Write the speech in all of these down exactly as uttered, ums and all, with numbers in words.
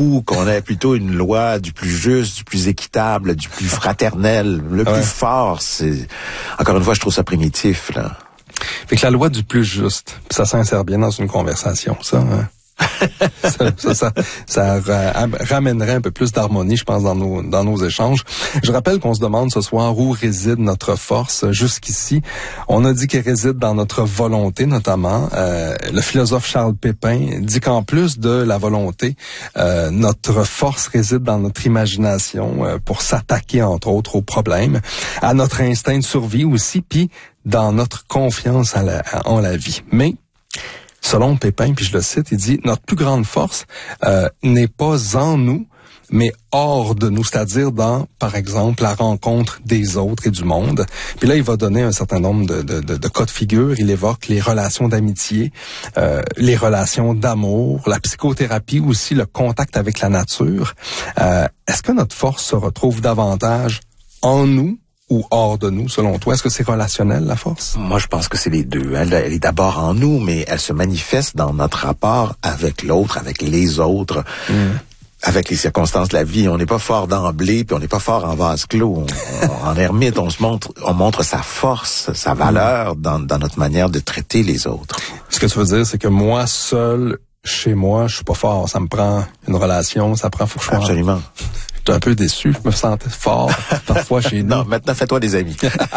coup qu'on ait plutôt une loi du plus juste, du plus équitable, du plus fraternel, le ouais. plus fort. C'est encore une fois, je trouve ça primitif là. Fait que la loi du plus juste, ça s'insère bien dans une conversation, ça. Hein? ça, ça, ça, ça ra- ramènerait un peu plus d'harmonie, je pense, dans nos dans nos échanges. Je rappelle qu'on se demande ce soir où réside notre force. Jusqu'ici, on a dit qu'elle réside dans notre volonté, notamment. Euh, le philosophe Charles Pépin dit qu'en plus de la volonté, euh, notre force réside dans notre imagination euh, pour s'attaquer, entre autres, aux problèmes, à notre instinct de survie aussi, puis dans notre confiance en la, en la vie. Mais selon Pépin, puis je le cite, il dit « Notre plus grande force euh, n'est pas en nous, mais hors de nous, c'est-à-dire dans, par exemple, la rencontre des autres et du monde. » Puis là, il va donner un certain nombre de, de, de, de cas de figure. Il évoque les relations d'amitié, euh, les relations d'amour, la psychothérapie, aussi le contact avec la nature. Euh, est-ce que notre force se retrouve davantage en nous ou hors de nous, selon toi? Est-ce que c'est relationnel, la force? Moi, je pense que c'est les deux. Elle, elle est d'abord en nous, mais elle se manifeste dans notre rapport avec l'autre, avec les autres, mmh. avec les circonstances de la vie. On n'est pas fort d'emblée, puis on n'est pas fort en vase clos. On, on, en ermite, on se montre, on montre sa force, sa valeur mmh. dans, dans notre manière de traiter les autres. Ce que tu veux dire, c'est que moi, seul, chez moi, je suis pas fort. Ça me prend une relation, ça prend faut que je sois. Absolument. J'étais un peu déçu, je me sentais fort parfois chez nous. Non, maintenant fais-toi des amis.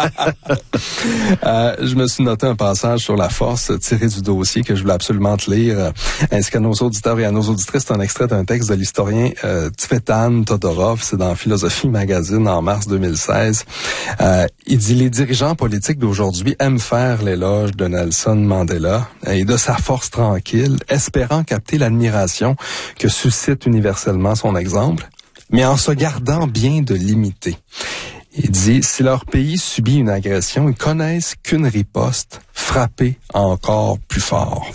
euh, je me suis noté un passage sur la force tiré du dossier que je voulais absolument te lire, euh, ainsi qu'à nos auditeurs et à nos auditrices. C'est un extrait d'un texte de l'historien euh, Tsvetan Todorov, c'est dans Philosophie Magazine en mars deux mille seize. Euh, il dit « Les dirigeants politiques d'aujourd'hui aiment faire l'éloge de Nelson Mandela et de sa force tranquille, espérant capter l'admiration que suscite universellement son exemple, mais en se gardant bien de limiter. » Il dit, si leur pays subit une agression, ils connaissent qu'une riposte, frapper encore plus fort.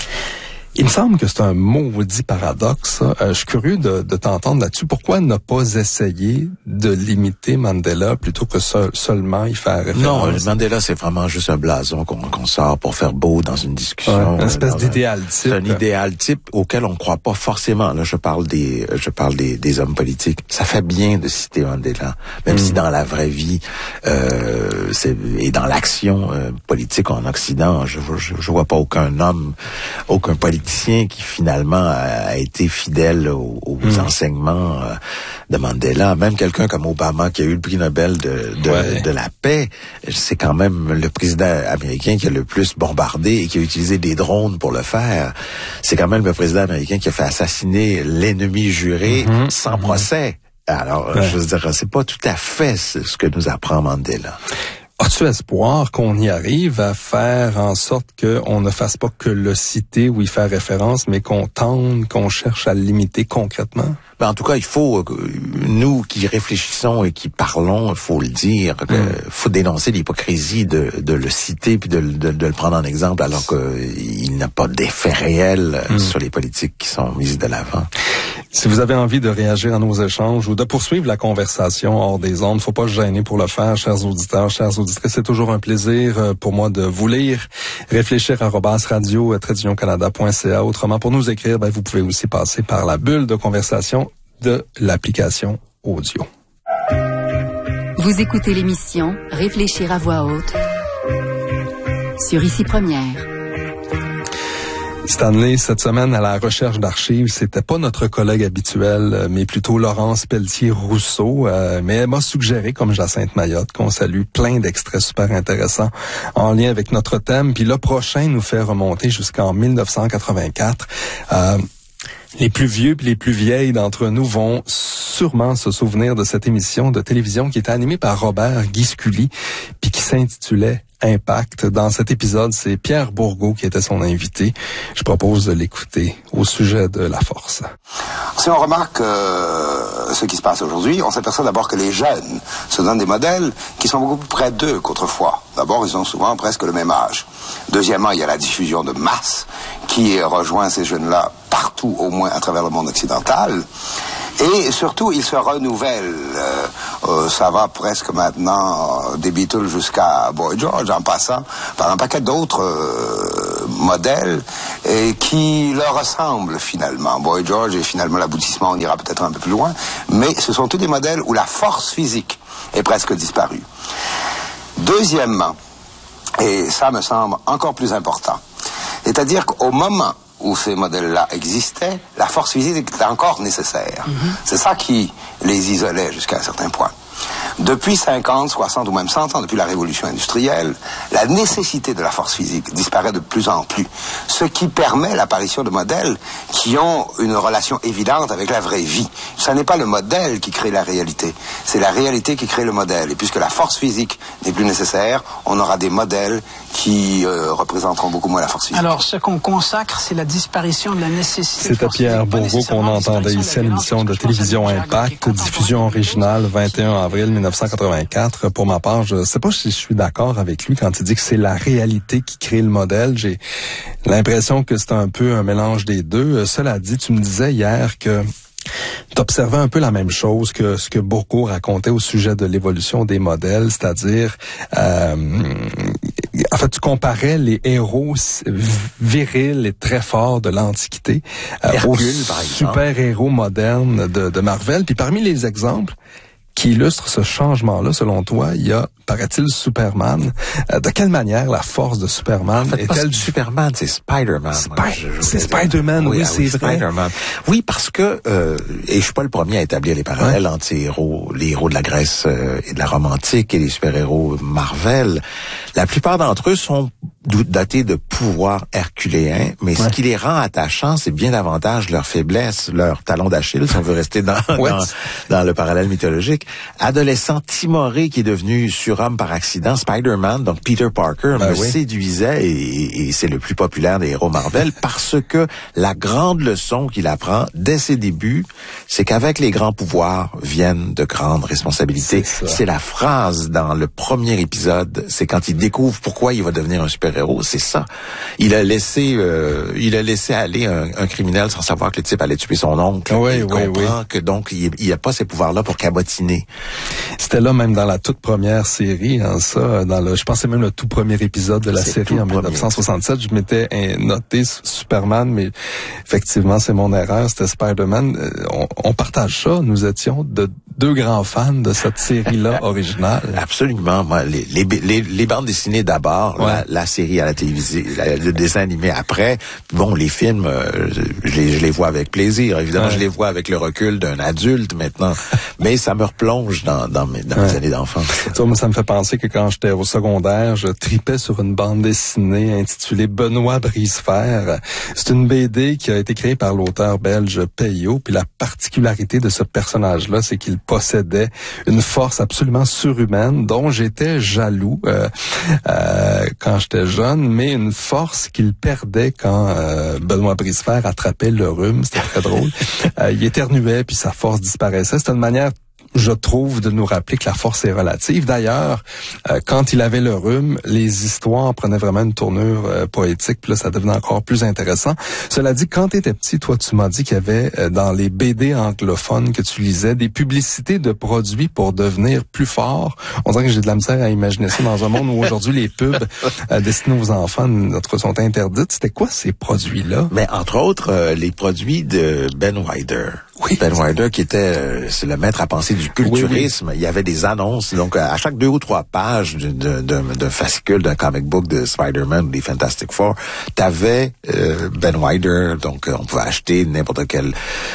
Il me semble que c'est un maudit paradoxe. Euh, je suis curieux de, de t'entendre là-dessus. Pourquoi ne pas essayer de limiter Mandela plutôt que seul, seulement y faire référence? Non, Mandela, c'est vraiment juste un blason qu'on, qu'on sort pour faire beau dans une discussion. Ouais, une espèce d'idéal type. C'est un idéal type auquel on ne croit pas forcément. Là, je parle des, je parle des, des hommes politiques. Ça fait bien de citer Mandela, même mmh. si dans la vraie vie euh, c'est, et dans l'action euh, politique en Occident, je, je, je vois pas aucun homme, aucun politicien qui finalement a, a été fidèle aux, aux mmh. enseignements euh, de Mandela. Même quelqu'un comme Obama qui a eu le prix Nobel de, de, ouais. de la paix, c'est quand même le président américain qui a le plus bombardé et qui a utilisé des drones pour le faire. C'est quand même le président américain qui a fait assassiner l'ennemi juré mmh. sans mmh. procès. Alors, ouais. je veux dire, c'est pas tout à fait ce que nous apprend Mandela. As-tu espoir qu'on y arrive à faire en sorte qu'on ne fasse pas que le citer ou y faire référence, mais qu'on tente, qu'on cherche à le limiter concrètement? Ben, en tout cas, il faut, nous qui réfléchissons et qui parlons, il faut le dire, il mm. faut dénoncer l'hypocrisie de, de le citer puis de, de, de le prendre en exemple alors qu'il n'a pas d'effet réel mm. sur les politiques qui sont mises de l'avant. Si vous avez envie de réagir à nos échanges ou de poursuivre la conversation hors des ondes, faut pas se gêner pour le faire, chers auditeurs, chères auditrices. C'est toujours un plaisir pour moi de vous lire. Réfléchir arobase radio tiret union canada point c a. Autrement, pour nous écrire, ben, vous pouvez aussi passer par la bulle de conversation de l'application audio. Vous écoutez l'émission Réfléchir à voix haute sur Ici Première. Stanley, cette semaine, à la recherche d'archives, c'était pas notre collègue habituel, mais plutôt Laurence Pelletier-Rousseau. Euh, mais elle m'a suggéré, comme Jacinthe Mayotte, qu'on salue plein d'extraits super intéressants en lien avec notre thème. Puis le prochain nous fait remonter jusqu'en dix-neuf cent quatre-vingt-quatre. Euh, Les plus vieux et les plus vieilles d'entre nous vont sûrement se souvenir de cette émission de télévision qui était animée par Robert Guisculi puis qui s'intitulait Impact. Dans cet épisode, c'est Pierre Bourgault qui était son invité. Je propose de l'écouter au sujet de la force. Si on remarque euh, ce qui se passe aujourd'hui, on s'aperçoit d'abord que les jeunes se donnent des modèles qui sont beaucoup plus près d'eux qu'autrefois. D'abord, ils ont souvent presque le même âge. Deuxièmement, il y a la diffusion de masse qui rejoint ces jeunes-là partout, au moins à travers le monde occidental. Et surtout, ils se renouvellent. Euh, euh, ça va presque maintenant euh, des Beatles jusqu'à Boy George, en passant par un paquet d'autres euh, modèles et qui leur ressemblent finalement. Boy George est finalement l'aboutissement, on ira peut-être un peu plus loin, mais ce sont tous des modèles où la force physique est presque disparue. Deuxièmement, et ça me semble encore plus important, c'est-à-dire qu'au moment où ces modèles-là existaient, la force physique était encore nécessaire. Mm-hmm. C'est ça qui les isolait jusqu'à un certain point. Depuis cinquante, soixante ou même cent ans, depuis la révolution industrielle, la nécessité de la force physique disparaît de plus en plus, ce qui permet l'apparition de modèles qui ont une relation évidente avec la vraie vie. Ce n'est pas le modèle qui crée la réalité, c'est la réalité qui crée le modèle. Et puisque la force physique n'est plus nécessaire, on aura des modèles qui euh, représenteront beaucoup moins la force physique. Alors, ce qu'on consacre, c'est la disparition de la nécessité. C'était Pierre Bourgault qu'on entendait ici à l'émission de télévision Impact, diffusion originale vingt et un avril mille neuf cent quatre-vingt-quatre. Pour ma part, je ne sais pas si je suis d'accord avec lui quand il dit que c'est la réalité qui crée le modèle. J'ai l'impression que c'est un peu un mélange des deux. Cela dit, tu me disais hier que t'observais un peu la même chose que ce que Bourgault racontait au sujet de l'évolution des modèles, c'est-à-dire, euh, en fait, tu comparais les héros virils et très forts de l'Antiquité euh, aux super-héros modernes de, de Marvel. Puis parmi les exemples qui illustre ce changement-là, selon toi, il y a, paraît-il, Superman. Euh, de quelle manière la force de Superman en fait, est-elle... Superman, c'est Spider-Man. Spy... C'est Spider-Man, oui, oui c'est oui, vrai. Spider-Man. Oui, parce que, euh, et je suis pas le premier à établir les parallèles ouais. entre ces héros, les héros de la Grèce euh, et de la Rome antique et les super-héros Marvel. La plupart d'entre eux sont dotés de pouvoirs herculéens, mais ouais. ce qui les rend attachants, c'est bien davantage leur faiblesse, leur talon d'Achille, si on veut rester dans, ouais. dans, dans le parallèle mythologique. Adolescent timoré qui est devenu surhomme par accident, Spider-Man, donc Peter Parker, ben me oui. séduisait et, et c'est le plus populaire des héros Marvel parce que la grande leçon qu'il apprend dès ses débuts, c'est qu'avec les grands pouvoirs viennent de grandes responsabilités. C'est, c'est la phrase dans le premier épisode, c'est quand il découvre pourquoi il va devenir un super-héros, c'est ça. Il a laissé, euh, il a laissé aller un, un criminel sans savoir que le type allait tuer son oncle. Oui, il oui, comprend oui. que donc il n'a pas ces pouvoirs-là pour cabotiner. C'était là même dans la toute première série, hein, ça, dans le, je pense que c'est même le tout premier épisode de la c'est série en dix-neuf cent soixante-sept. Je m'étais noté Superman, mais effectivement c'est mon erreur, c'était Spider-Man. On, on partage ça. Nous étions de deux grands fans de cette série-là originale. Absolument. Moi, les, les, les, les bandes dessinées d'abord, ouais. la, la série à la télévision, la, le dessin animé après. Bon, les films, euh, je, les, je les vois avec plaisir. Évidemment, ouais. je les vois avec le recul d'un adulte maintenant. Mais ça me replonge dans, dans, mes, dans ouais. mes années d'enfance. Ça, moi, ça me fait penser que quand j'étais au secondaire, je tripais sur une bande dessinée intitulée Benoît Brisefer. C'est une B D qui a été créée par l'auteur belge Peyo. Puis la particularité de ce personnage-là, c'est qu'il possédait une force absolument surhumaine dont j'étais jaloux euh, euh, quand j'étais jeune, mais une force qu'il perdait quand euh, Benoît Brisefer attrapait le rhume. C'était très drôle. Euh, il éternuait, puis sa force disparaissait. C'était une manière, je trouve, de nous rappeler que la force est relative. D'ailleurs, euh, quand il avait le rhume, les histoires prenaient vraiment une tournure euh, poétique, puis là, ça devenait encore plus intéressant. Cela dit, quand tu étais petit, toi, tu m'as dit qu'il y avait euh, dans les B D anglophones que tu lisais des publicités de produits pour devenir plus fort. On dirait que j'ai de la misère à imaginer ça dans un monde où aujourd'hui les pubs euh, destinées aux enfants notre, sont interdites. C'était quoi ces produits-là? Mais entre autres, euh, les produits de Ben Wider. Oui. Ben Wider qui était euh, c'est le maître à penser du culturisme. Oui, oui. Il y avait des annonces. Donc, à chaque deux ou trois pages d'un, d'un, d'un fascicule, d'un comic book de Spider-Man ou des Fantastic Four, t'avais euh, Ben Wider. Donc, on pouvait acheter n'importe quel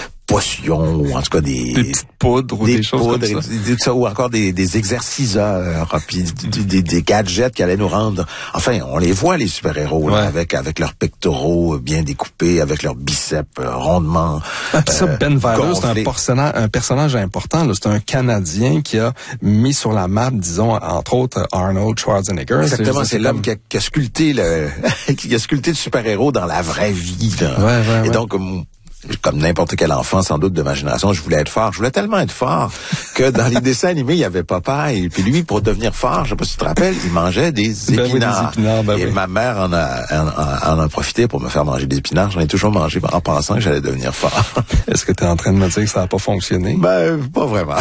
potions ou en tout cas des, des petites poudres ou des, des choses poudres, comme ça. Et, ça, ou encore des, des exerciceurs, puis des, des gadgets qui allaient nous rendre. Enfin, on les voit les super-héros ouais. là, avec avec leurs pectoraux bien découpés, avec leurs biceps euh, rondement. Ah, puis ça, Ben Wider, c'est un personnage, un personnage important. Là. C'est un Canadien qui a mis sur la map, disons, entre autres Arnold Schwarzenegger. Exactement, c'est, c'est, c'est l'homme comme... qui, a, qui a sculpté le qui a sculpté le super-héros dans la vraie vie. Là. Ouais, ouais, Et ouais. donc comme n'importe quel enfant, sans doute, de ma génération, je voulais être fort. Je voulais tellement être fort que dans les dessins animés, il y avait Popeye. Et puis lui, pour devenir fort, je sais pas si tu te rappelles, il mangeait des épinards. Ben oui, des épinards ben et oui. ma mère en a, en, en a profité pour me faire manger des épinards. J'en ai toujours mangé en pensant que j'allais devenir fort. Est-ce que tu es en train de me dire que ça n'a pas fonctionné? Ben, pas vraiment.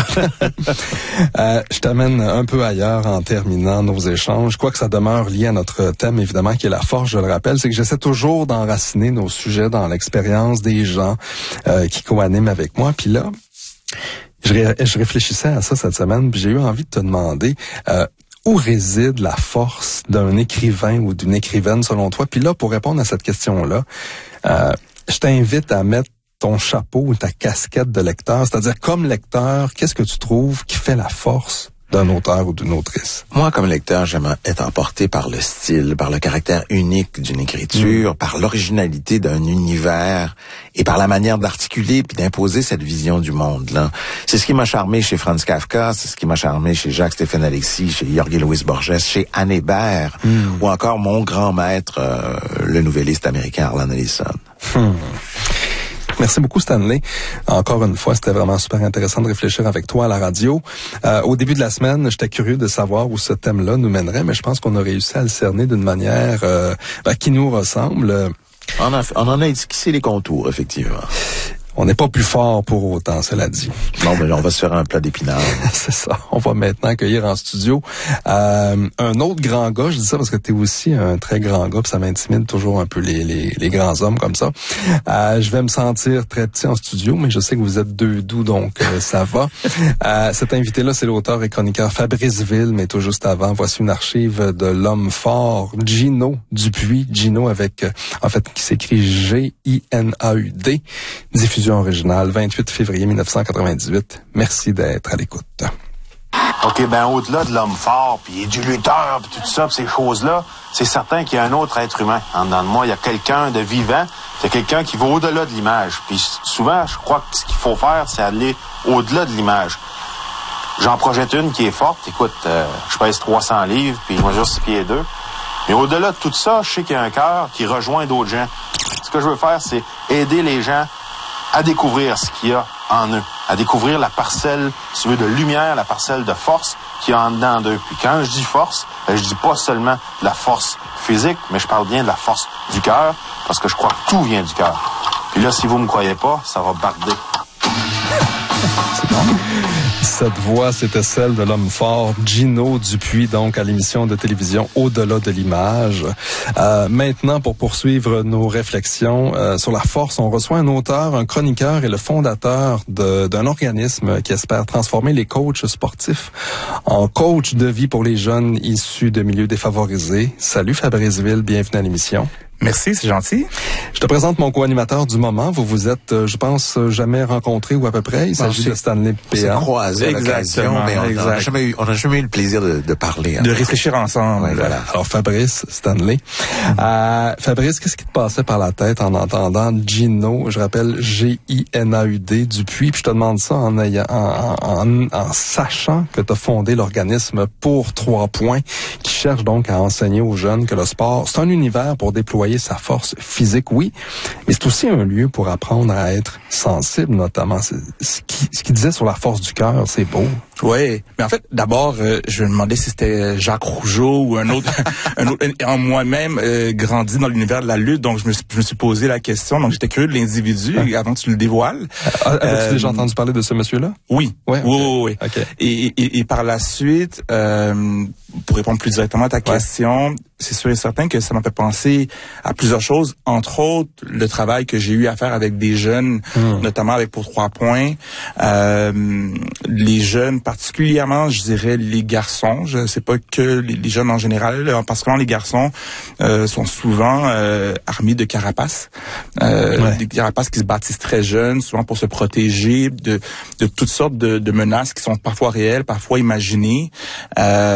euh, je t'amène un peu ailleurs en terminant nos échanges. Quoi que ça demeure lié à notre thème, évidemment, qui est la force, je le rappelle, c'est que j'essaie toujours d'enraciner nos sujets dans l'expérience des gens euh, qui co-animent avec moi. Puis là, je, ré- je réfléchissais à ça cette semaine, puis j'ai eu envie de te demander euh, où réside la force d'un écrivain ou d'une écrivaine selon toi? Puis là, pour répondre à cette question-là, euh, je t'invite à mettre ton chapeau ou ta casquette de lecteur, c'est-à-dire comme lecteur, qu'est-ce que tu trouves qui fait la force d'un auteur ou d'une autrice? Moi, comme lecteur, j'aime être emporté par le style, par le caractère unique d'une écriture, mmh. par l'originalité d'un univers et par la manière d'articuler puis d'imposer cette vision du monde-là. C'est ce qui m'a charmé chez Franz Kafka, c'est ce qui m'a charmé chez Jacques-Stéphane Alexis, chez Jorge Luis Borges, chez Anne Hébert, mmh. ou encore mon grand maître, euh, le nouvelliste américain Harlan Ellison. Mmh. Merci beaucoup, Stanley. Encore une fois, c'était vraiment super intéressant de réfléchir avec toi à la radio. Euh, au début de la semaine, j'étais curieux de savoir où ce thème-là nous mènerait, mais je pense qu'on a réussi à le cerner d'une manière euh, ben, qui nous ressemble. On, a, on en a esquissé les contours, effectivement. On n'est pas plus fort pour autant, cela dit. Non, mais là, on va se faire un plat d'épinards. C'est ça. On va maintenant accueillir en studio euh, un autre grand gars. Je dis ça parce que tu es aussi un très grand gars, puis ça m'intimide toujours un peu les, les, les grands hommes comme ça. Euh, je vais me sentir très petit en studio, mais je sais que vous êtes deux doux, donc euh, ça va. Euh, cet invité-là, c'est l'auteur et chroniqueur Fabrice Ville, mais tout juste avant, voici une archive de l'homme fort, Gino Dupuis. Gino avec, euh, en fait, qui s'écrit G I N A U D. Diffusion originale, vingt-huit février mille neuf cent quatre-vingt-dix-huit. Merci d'être à l'écoute. OK, ben au-delà de l'homme fort, puis du lutteur, puis tout ça, puis ces choses-là, c'est certain qu'il y a un autre être humain. En dedans de moi, il y a quelqu'un de vivant, c'est quelqu'un qui va au-delà de l'image. Puis souvent, je crois que ce qu'il faut faire, c'est aller au-delà de l'image. J'en projette une qui est forte. Écoute, euh, je pèse trois cents livres, puis je mesure six pieds deux. Mais au-delà de tout ça, je sais qu'il y a un cœur qui rejoint d'autres gens. Ce que je veux faire, c'est aider les gens à découvrir ce qu'il y a en eux, à découvrir la parcelle, si tu veux, de lumière, la parcelle de force qu'il y a en dedans d'eux. Puis quand je dis force, ben, je dis pas seulement de la force physique, mais je parle bien de la force du cœur, parce que je crois que tout vient du cœur. Puis là, si vous me croyez pas, ça va barder. C'est bon. Cette voix, c'était celle de l'homme fort, Gino Dupuis, donc à l'émission de télévision Au-delà de l'image. Euh, maintenant, pour poursuivre nos réflexions euh, sur la force, on reçoit un auteur, un chroniqueur et le fondateur de, d'un organisme qui espère transformer les coachs sportifs en coachs de vie pour les jeunes issus de milieux défavorisés. Salut Fabrice Ville, bienvenue à l'émission. Merci, c'est gentil. Je te présente mon co-animateur du moment. Vous vous êtes, je pense, jamais rencontrés ou à peu près. Il s'agit de Stanley P A. On s'est croisés à l'occasion, mais on n'a jamais eu, on n'a jamais eu le plaisir de, de parler. De réfléchir ensemble. Ouais, voilà. Alors Fabrice, Stanley. Mm-hmm. Euh, Fabrice, qu'est-ce qui te passait par la tête en entendant Gino, je rappelle G I N A U D, Dupuis, puis je te demande ça en, ayant, en, en, en sachant que tu as fondé l'organisme Pour Trois Points, qui cherche donc à enseigner aux jeunes que le sport, c'est un univers pour déployer sa force physique, oui, mais c'est aussi un lieu pour apprendre à être sensible, notamment. C'est, ce qu'il ce qui disait sur la force du cœur, c'est beau. Oui, mais en fait, d'abord, euh, je me demandais si c'était Jacques Rougeau ou un autre, un autre. En moi-même, euh, grandi dans l'univers de la lutte, donc je me, je me suis posé la question. Donc j'étais curieux de l'individu ah. avant que tu le dévoiles. Ah, avais-tu euh, déjà entendu parler de ce monsieur-là? Oui, ouais, oui, okay. oui, oui. Okay. Et, et, et par la suite, euh, pour répondre plus directement à ta ouais. question, c'est sûr et certain que ça m'a fait penser à plusieurs choses, entre autres le travail que j'ai eu à faire avec des jeunes, mmh. notamment avec Pour Trois Points. Euh, les jeunes, particulièrement, je dirais les garçons. Je sais pas que les, les jeunes en général, parce que les garçons euh, sont souvent euh, armés de carapaces, euh, ouais. des carapaces qui se bâtissent très jeunes, souvent pour se protéger de, de toutes sortes de, de menaces qui sont parfois réelles, parfois imaginées. Euh,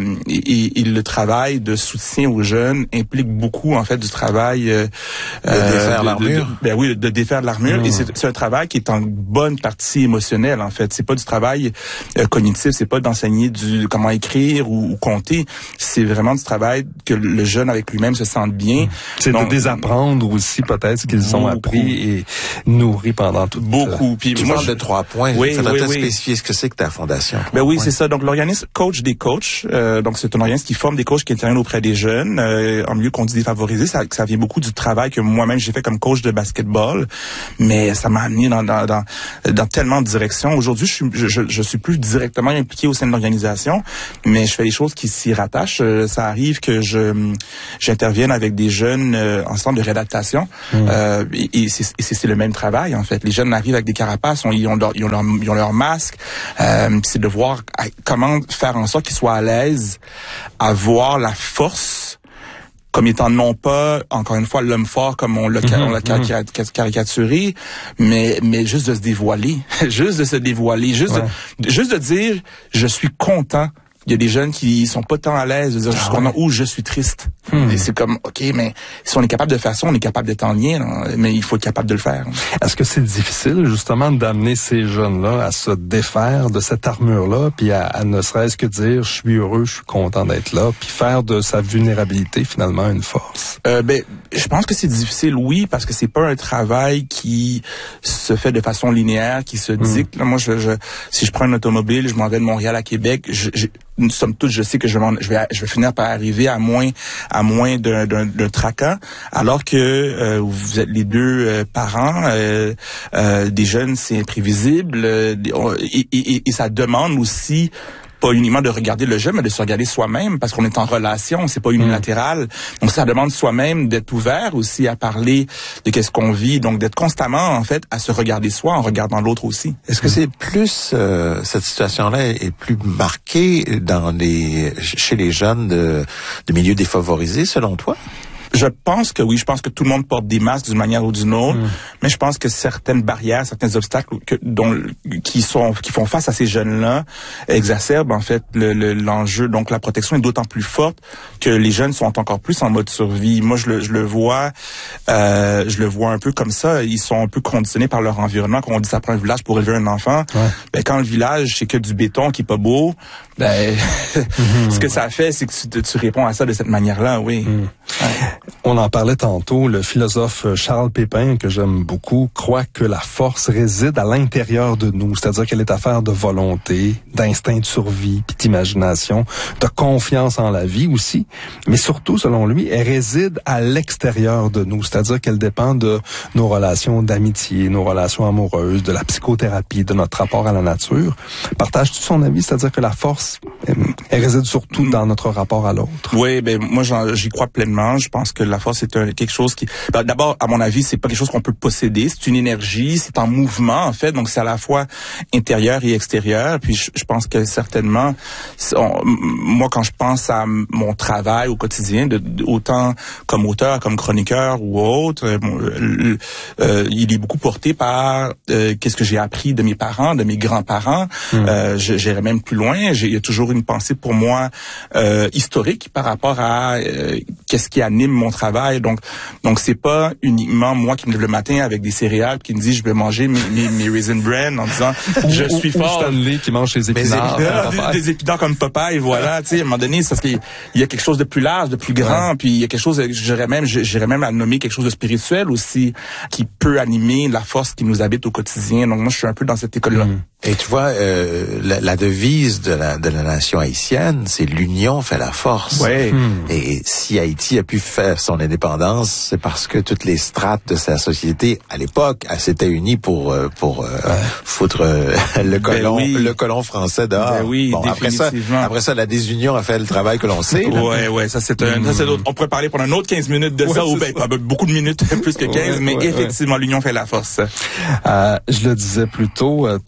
et, et le travail de soutien aux jeunes implique beaucoup en fait du travail euh, de défaire de, l'armure. De, de, ben oui, de défaire de l'armure. Mmh. Et c'est, c'est un travail qui est en bonne partie émotionnel en fait. C'est pas du travail euh, cognitif, c'est pas d'enseigner du comment écrire ou, ou compter. C'est vraiment du travail que le jeune avec lui-même se sente bien. C'est donc, de désapprendre aussi peut-être ce qu'ils ont appris et nourri pendant toute. Beaucoup. Puis tu moi parles je... de trois points. Oui, Il faudrait oui, peut-être oui. spécifier ce que c'est que ta fondation. Ben oui, points. c'est ça. Donc l'organisme coach des coachs. Euh, donc c'est un organisme qui forme des coachs qui interviennent auprès des jeunes euh, en milieu qu'on dit défavorisé. Ça, ça vient beaucoup du travail que moi-même j'ai fait comme coach de basketball, mais ça m'a amené dans dans dans, dans tellement de directions. Aujourd'hui, je suis je, je, je suis plus directement impliqué au sein de l'organisation, mais je fais des choses qui s'y rattachent. Euh, ça arrive que je j'intervienne avec des jeunes euh, en centre de réadaptation. Mmh. Euh, et, et, c'est, et c'est le même travail en fait. Les jeunes arrivent avec des carapaces, ils ont leur, ils ont leur, ils ont leur masque. Euh, c'est de voir comment faire en sorte qu'ils soient à l'aise à voir la force comme étant non pas, encore une fois, l'homme fort comme on l'a, mm-hmm, on l'a mm-hmm. caricaturé, mais mais juste de se dévoiler, juste de se dévoiler, juste ouais. de, juste de dire je suis content. Il y a des jeunes qui sont pas tant à l'aise de dire ah, je suis content ouais. ou je suis triste. Hmm. Et c'est comme ok, mais si on est capable de faire ça, on est capable d'être en lien, là, mais il faut être capable de le faire. Est-ce que c'est difficile justement d'amener ces jeunes-là à se défaire de cette armure-là, puis à, à ne serait-ce que dire je suis heureux, je suis content d'être là, puis faire de sa vulnérabilité finalement une force? Euh, ben, je pense que c'est difficile, oui, parce que c'est pas un travail qui se fait de façon linéaire, qui se dicte. Hmm. Là, moi, je, je, si je prends une automobile, je m'en vais de Montréal à Québec, je, je somme toute, je sais que je vais, je vais, je vais finir par arriver à moins, à moins d'un, d'un, d'un tracas, alors que euh, vous êtes les deux euh, parents, euh, euh, des jeunes, c'est imprévisible, euh, et, et, et ça demande aussi pas uniquement de regarder le jeune, mais de se regarder soi-même, parce qu'on est en relation, c'est pas unilatéral. Donc, ça demande soi-même d'être ouvert aussi à parler de qu'est-ce qu'on vit, donc d'être constamment, en fait, à se regarder soi en regardant l'autre aussi. Est-ce que c'est plus, euh, cette situation-là est plus marquée dans les, chez les jeunes de, de milieux défavorisés, selon toi? Je pense que oui, je pense que tout le monde porte des masques d'une manière ou d'une autre, mmh. mais je pense que certaines barrières, certains obstacles que, dont, qui sont, qui font face à ces jeunes-là exacerbent en fait le, le, l'enjeu. Donc la protection est d'autant plus forte que les jeunes sont encore plus en mode survie. Moi, je le, je le vois, euh, je le vois un peu comme ça. Ils sont un peu conditionnés par leur environnement. Quand on dit ça prend un village pour élever un enfant, ouais. ben quand le village c'est que du béton qui est pas beau, ben mmh. ce que ça fait, c'est que tu, tu réponds à ça de cette manière-là, oui. Mmh. Ouais. On en parlait tantôt, le philosophe Charles Pépin, que j'aime beaucoup, croit que la force réside à l'intérieur de nous, c'est-à-dire qu'elle est affaire de volonté, d'instinct de survie, puis d'imagination, de confiance en la vie aussi, mais surtout, selon lui, elle réside à l'extérieur de nous, c'est-à-dire qu'elle dépend de nos relations d'amitié, nos relations amoureuses, de la psychothérapie, de notre rapport à la nature. Partage-tu son avis, c'est-à-dire que la force, elle réside surtout dans notre rapport à l'autre? Oui, ben moi j'en, j'y crois pleinement. Je pense que la force est un, quelque chose qui, ben, d'abord à mon avis c'est pas quelque chose qu'on peut posséder, c'est une énergie, c'est en mouvement en fait, donc c'est à la fois intérieur et extérieur. Puis je, je pense que certainement, on, moi quand je pense à mon travail au quotidien, de, de, autant comme auteur, comme chroniqueur ou autre, euh, euh, euh, il est beaucoup porté par euh, qu'est-ce que j'ai appris de mes parents, de mes grands-parents. Mmh. Euh, j'irais même plus loin. J'ai, il y a toujours une pensée pour moi euh, historique par rapport à euh, qu'est-ce qui anime mon travail. Donc, donc c'est pas uniquement moi qui me lève le matin avec des céréales qui me dit je vais manger mes, mes, mes Raisin Bran en disant je ou, suis ou fort. Stanley qui mange ses épinards. Des, des épinards comme Popeye, voilà. Tu sais, à un moment donné, c'est parce qu'il y a quelque chose de plus large, de plus grand, ouais. Puis il y a quelque chose, j'irais même, j'irais même à nommer quelque chose de spirituel aussi, qui peut animer la force qui nous habite au quotidien. Donc moi, je suis un peu dans cette école-là. Mmh. Et tu vois, euh, la, la devise de la, de la nation haïtienne, c'est l'union fait la force. Ouais. Mmh. Et si Haïti a pu faire son indépendance, c'est parce que toutes les strates de sa société, à l'époque, s'étaient unies pour pour euh, ouais. foutre euh, le colon ben oui. le colon français dehors. Ben oui, bon, après ça, après ça, la désunion a fait le travail que l'on sait. Là. Ouais, ouais, ça c'est un, mmh. ça c'est d'autres. On pourrait parler pendant un autre quinze minutes de ouais, ça, ou ben ça. beaucoup de minutes, plus que quinze, ouais, mais ouais, effectivement, ouais. l'union fait la force. Euh, je le disais plus tôt, t'as fondé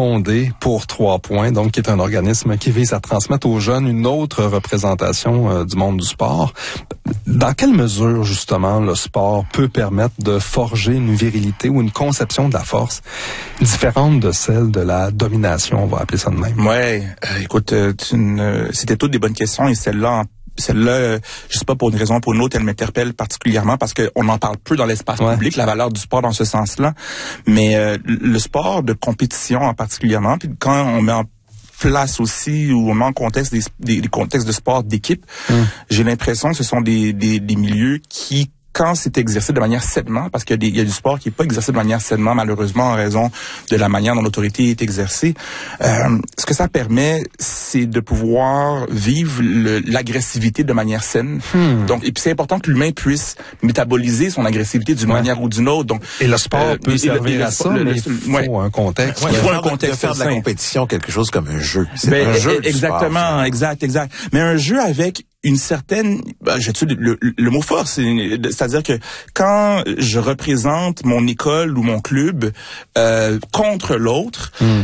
fondé pour Trois Points, donc qui est un organisme qui vise à transmettre aux jeunes une autre représentation euh, du monde du sport. Dans quelle mesure, justement, le sport peut permettre de forger une virilité ou une conception de la force différente de celle de la domination, on va appeler ça de même? Ouais, euh, écoute, euh, une, euh, c'était toutes des bonnes questions et celle-là en Celle-là, euh, je sais pas, pour une raison ou pour une autre, elle m'interpelle particulièrement parce qu'on en parle peu dans l'espace ouais. public, la valeur du sport dans ce sens-là. Mais euh, le sport de compétition en particulièrement, puis quand on met en place aussi ou on met en contexte des, des, des contextes de sport d'équipe, mmh. j'ai l'impression que ce sont des, des, des milieux qui, quand c'est exercé de manière sainement, parce qu'il y a, des, il y a du sport qui n'est pas exercé de manière sainement, malheureusement, en raison de la manière dont l'autorité est exercée, euh, ce que ça permet, c'est de pouvoir vivre le, l'agressivité de manière saine. Hmm. Donc, et puis c'est important que l'humain puisse métaboliser son agressivité d'une ouais. manière ou d'une autre. Donc, et le sport euh, peut servir le, à ça, le, mais il faut ouais. un contexte. Ouais, il faut un contexte. De faire de la compétition quelque chose comme un jeu. C'est ben, un jeu exactement, sport, exact, exact. Mais un jeu avec une certaine, ben, je tue le, le, le mot fort, c'est, c'est-à-dire que quand je représente mon école ou mon club euh, contre l'autre, mm.